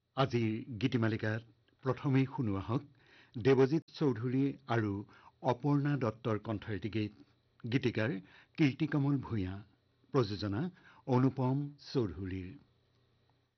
আজিৰ গীতিমালিকাত প্ৰথমেই শুনো আহক দেৱজিৎ চৌধুৰী আৰু অপৰ্ণা দত্তৰ কণ্ঠৰ এটি গীত। গীতিকাৰ কীৰ্তিকমল ভূঞা, প্ৰযোজনা অনুপম চৌধুৰীৰ।